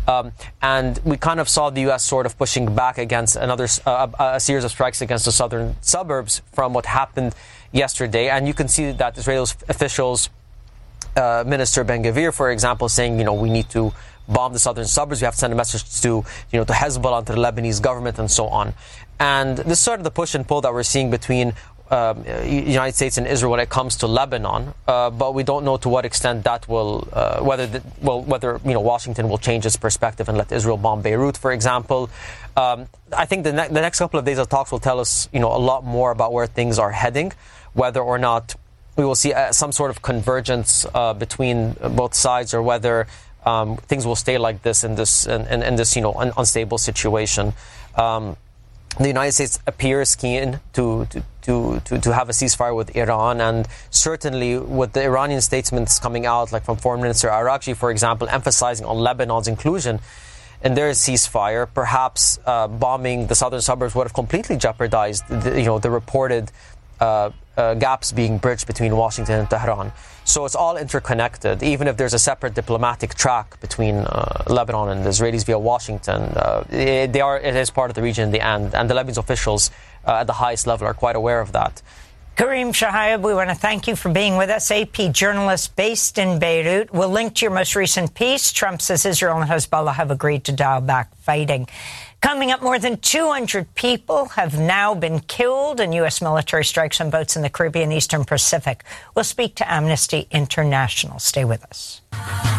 And we kind of saw the U.S. sort of pushing back against a series of strikes against the southern suburbs from what happened yesterday. And you can see that Israeli officials, Minister Ben-Gvir, for example, saying, we need to bomb the southern suburbs. We have to send a message to Hezbollah and to the Lebanese government and so on. And this is sort of the push and pull that we're seeing between United States and Israel when it comes to Lebanon, but we don't know to what extent that will, whether Washington will change its perspective and let Israel bomb Beirut, for example. I think the next couple of days of talks will tell us, a lot more about where things are heading, whether or not we will see some sort of convergence between both sides, or whether things will stay like this in this unstable situation. The United States appears keen to have a ceasefire with Iran, and certainly with the Iranian statements coming out, like from Foreign Minister Araghchi, for example, emphasizing on Lebanon's inclusion in their ceasefire, perhaps bombing the southern suburbs would have completely jeopardized the reported gaps being bridged between Washington and Tehran. So it's all interconnected. Even if there's a separate diplomatic track between Lebanon and the Israelis via Washington, it is part of the region in the end. And the Lebanese officials at the highest level are quite aware of that. Karim Shahayab, we want to thank you for being with us. AP journalist based in Beirut. We'll link to your most recent piece. Trump says Israel and Hezbollah have agreed to dial back fighting. Coming up, more than 200 people have now been killed in U.S. military strikes on boats in the Caribbean, Eastern Pacific. We'll speak to Amnesty International. Stay with us.